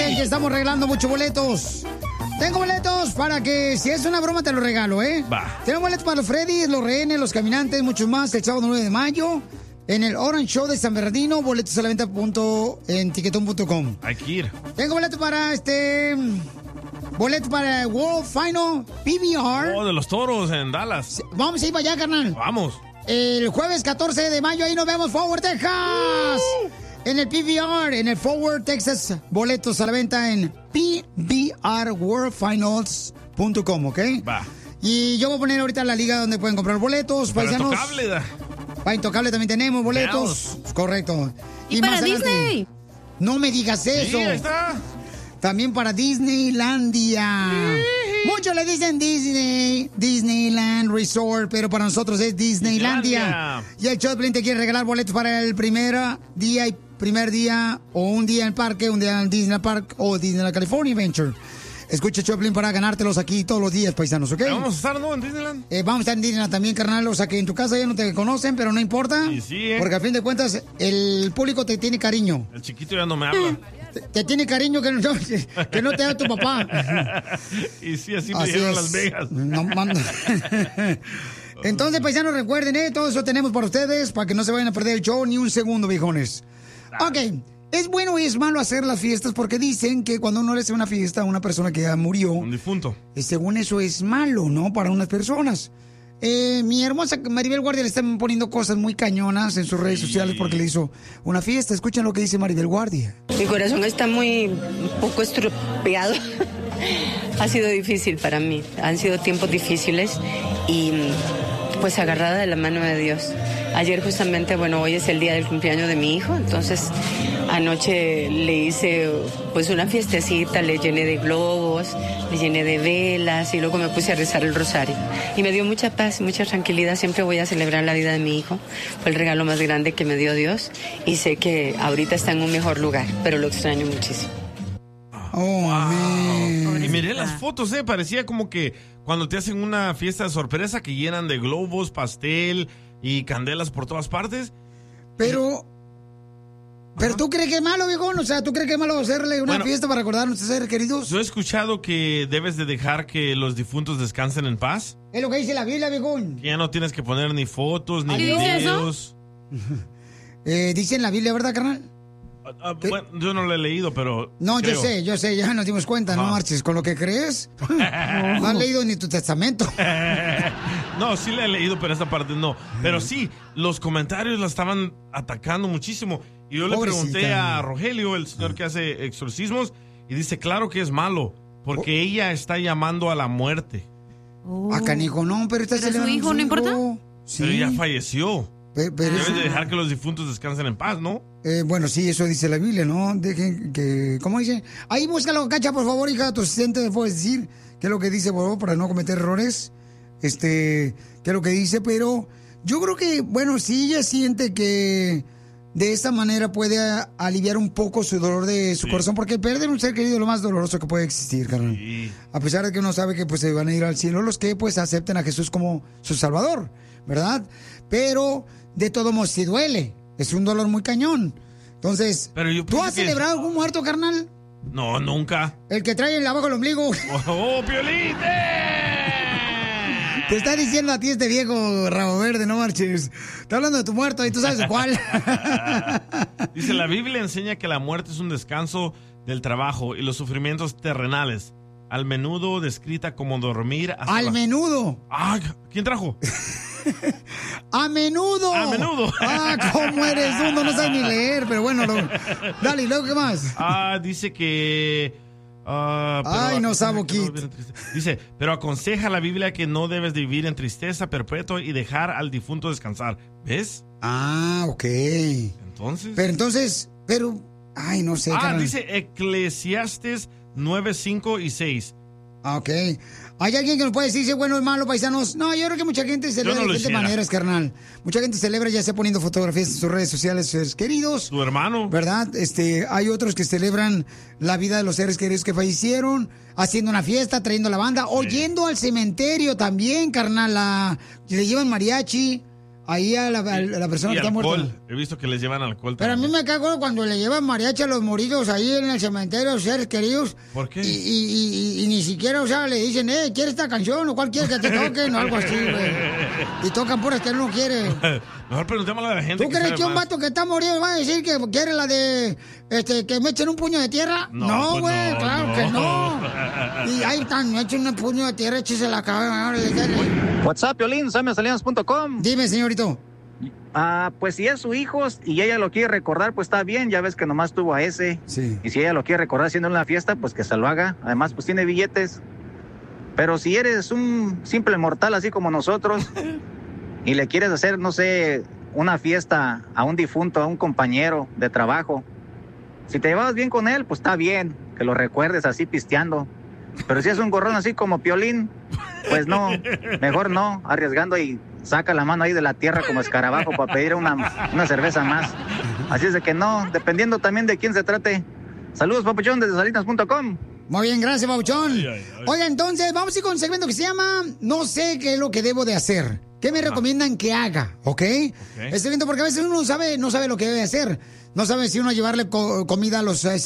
Recuerden que estamos regalando muchos boletos. Tengo boletos para que, si es una broma, te lo regalo, ¿eh? Va. Tengo boletos para los Freddy's, los rehenes, los caminantes, muchos más, el sábado 9 de mayo. En el Orange Show de San Bernardino, boletos a la venta en tiquetón.com. Hay que ir. Tengo boletos para boletos para el World Final PBR. Oh, de los Toros en Dallas. Vamos a ir para allá, carnal. Vamos. El jueves 14 de mayo, ahí nos vemos, Forward, Texas. En el PBR, en el Forward, Texas. Boletos a la venta en pbrworldfinals.com, ¿ok? Va. Y yo voy a poner ahorita la liga donde pueden comprar boletos, Para paisanos. Intocable, Para Intocable también tenemos boletos. Correcto. Y para Disney. No me digas eso. Sí, ahí está. También para Disneylandia. Muchos le dicen Disneyland Resort, pero para nosotros es Disneylandia. Y el Choplin te quiere regalar boletos para el primer día, o un día en el parque, un día en Disney Park o Disneyland California Adventure. Escucha, Choplin, para ganártelos aquí todos los días, paisanos, ¿ok? Vamos a estar, ¿no? En Disneyland. Vamos a estar en Disneyland también, carnal. O sea, que en tu casa ya no te conocen, pero no importa. Sí, Porque a fin de cuentas, el público te tiene cariño. El chiquito ya no me habla. Te tiene cariño que no te da tu papá. Y sí, así me dieron Las Vegas. No, entonces, paisanos, recuerden, todo eso tenemos para ustedes, para que no se vayan a perder el show ni un segundo, viejones. Ok, es bueno y es malo hacer las fiestas porque dicen que cuando uno le hace una fiesta a una persona que ya murió, un difunto, según eso es malo, ¿no? Para unas personas. Mi hermosa Maribel Guardia le están poniendo cosas muy cañonas en sus redes sociales porque le hizo una fiesta. Escuchen lo que dice Maribel Guardia. Mi corazón está un poco estropeado. Ha sido difícil para mí. Han sido tiempos difíciles y pues agarrada de la mano de Dios. Ayer justamente, hoy es el día del cumpleaños de mi hijo, entonces anoche le hice pues una fiestecita, le llené de globos, le llené de velas y luego me puse a rezar el rosario. Y me dio mucha paz, mucha tranquilidad, siempre voy a celebrar la vida de mi hijo. Fue el regalo más grande que me dio Dios y sé que ahorita está en un mejor lugar, pero lo extraño muchísimo. Wow. Y miré las fotos, parecía como que cuando te hacen una fiesta de sorpresa que llenan de globos, pastel y candelas por todas partes. Pero ¿tú crees que es malo, viejón? O sea, ¿tú crees que es malo hacerle una fiesta para recordar a nuestros seres queridos? Yo he escuchado que debes de dejar que los difuntos descansen en paz. Es lo que dice la Biblia, viejón. Ya no tienes que poner ni fotos, ni videos. Dice en la Biblia, ¿verdad, carnal? Bueno, yo no lo he leído, pero no, creo. yo sé, ya nos dimos cuenta, no marches con lo que crees. No has leído ni tu testamento. No, sí la he leído, pero esta parte no. Pero sí, los comentarios la estaban atacando muchísimo. Y yo le pregunté a Rogelio, el señor que hace exorcismos, y dice, claro que es malo, porque ella está llamando a la muerte. Canijo, no, pero está su hijo, ¿no importa? Sí. Pero ella falleció. Pero debes de dejar que los difuntos descansen en paz, ¿no? Bueno, sí, eso dice la Biblia, ¿no? Dejen que... ¿Cómo dice? Ahí búscalo, Cacha, por favor, hija, tu asistente me puedes decir qué es lo que dice, por favor, para no cometer errores. Qué es lo que dice, pero yo creo que, bueno, si ella siente que de esta manera puede aliviar un poco su dolor de su corazón, porque perder un ser querido es lo más doloroso que puede existir, carnal. Sí. A pesar de que uno sabe que pues se van a ir al cielo los que pues acepten a Jesús como su Salvador, ¿verdad? Pero de todo modo sí duele. Es un dolor muy cañón. Entonces, ¿tú has celebrado algún muerto, carnal? No, nunca. El que trae el abajo el ombligo. ¡Oh, Piolín! Te está diciendo a ti este viejo rabo verde, no marches. Está hablando de tu muerto y tú sabes de cuál. Dice, la Biblia enseña que la muerte es un descanso del trabajo y los sufrimientos terrenales, al menudo descrita como dormir hasta ¡al menudo! Ah, ¿quién trajo? ¡A menudo! ¡A menudo! ¡Ah, cómo eres uno! No sabes ni leer, pero bueno. Dale, ¿y luego qué más? Dice que... ay, no sabo, Kit. Dice, pero aconseja la Biblia que no debes de vivir en tristeza perpetua y dejar al difunto descansar. ¿Ves? Ah, ok. Entonces... Pero... Ay, no sé. Carnal. Dice Eclesiastes 9, 5 y 6. Ah, ok. ¿Hay alguien que nos puede decir si es bueno o es malo, paisanos? No, yo creo que mucha gente celebra de diferentes maneras, carnal. Mucha gente celebra ya sea poniendo fotografías en sus redes sociales, seres queridos. Tu hermano. ¿Verdad? Hay otros que celebran la vida de los seres queridos que fallecieron, haciendo una fiesta, trayendo la banda, o yendo al cementerio también, carnal. Le llevan mariachi ahí a la persona y que está alcohol. muerta. He visto que les llevan alcohol Pero a mí me cago cuando le llevan mariachi a los moridos ahí en el cementerio, seres queridos. ¿Por qué? Y ni siquiera, o sea, le dicen, ¿quieres esta canción? ¿O cuál quieres que te toquen? O algo así, güey. Y tocan puras que él no quiere. Mejor preguntémosle a la gente. ¿Tú crees que un vato que está morido va a decir que quiere la de, que me echen un puño de tierra? No, güey, pues claro que no. Y ahí están, me echen un puño de tierra, échese la cabeza. WhatsApp, Piolín, salinas.com. Dime, señorito. Pues si es su hijo y ella lo quiere recordar, pues está bien, ya ves que nomás tuvo a ese. Sí. Y si ella lo quiere recordar haciendo una fiesta, pues que se lo haga. Además, pues tiene billetes. Pero si eres un simple mortal así como nosotros y le quieres hacer, no sé, una fiesta a un difunto, a un compañero de trabajo, si te llevas bien con él, pues está bien, que lo recuerdes así pisteando. Pero si es un gorrón así como Piolín, pues no, mejor no, arriesgando y saca la mano ahí de la tierra como escarabajo para pedir una cerveza más. Así es de que no, dependiendo también de quién se trate. Saludos, papuchón, desde salinas.com. Muy bien, gracias, papuchón. Oiga, entonces, vamos a ir con un segmento que se llama No sé qué es lo que debo de hacer. ¿Qué me recomiendan que haga? ¿Ok? Este segmento, porque a veces uno no sabe lo que debe hacer. No sabe si uno llevarle comida a los